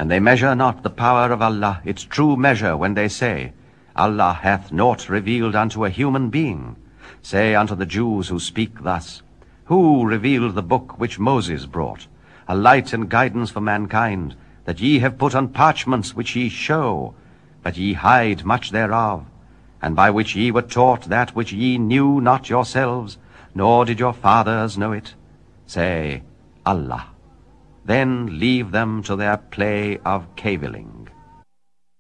And they measure not the power of Allah its true measure when they say, Allah hath naught revealed unto a human being. Say unto the Jews who speak thus, Who revealed the book which Moses brought, a light and guidance for mankind, that ye have put on parchments which ye show, but ye hide much thereof, and by which ye were taught that which ye knew not yourselves, nor did your fathers know it? Say, Allah. Then leave them to their play of cavilling.